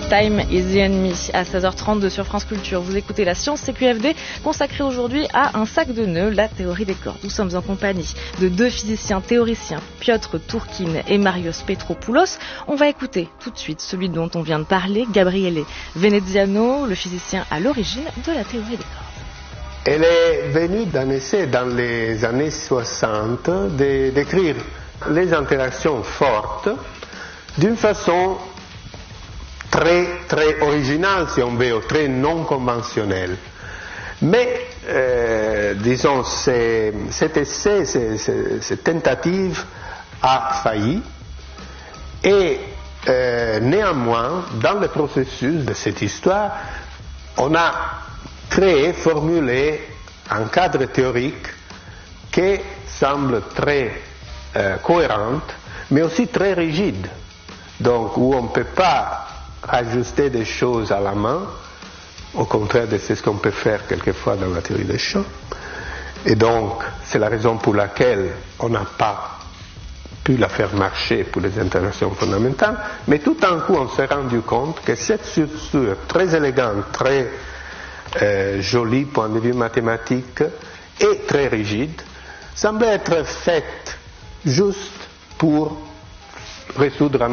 Time is the enemy à 16h32 sur France Culture. Vous écoutez la science CQFD consacrée aujourd'hui à un sac de nœuds, la théorie des cordes. Nous sommes en compagnie de deux physiciens théoriciens, Piotr Tourkin et Marios Petropoulos. On va écouter tout de suite celui dont on vient de parler, Gabriele Veneziano, le physicien à l'origine de la théorie des cordes. Elle est venue d'un essai dans les années 60 de décrire les interactions fortes d'une façon très originale, si on veut, très non conventionnelle. Mais, disons, cet essai, cette tentative a failli et néanmoins, dans le processus de cette histoire, on a créé, formulé un cadre théorique qui semble très cohérent, mais aussi très rigide. Donc, où on ne peut pas ajuster des choses à la main, au contraire de ce qu'on peut faire quelquefois dans la théorie des champs. Et donc, c'est la raison pour laquelle on n'a pas pu la faire marcher pour les interactions fondamentales, mais tout d'un coup, on s'est rendu compte que cette structure très élégante, très jolie, point de vue mathématique, et très rigide, semblait être faite juste pour résoudre un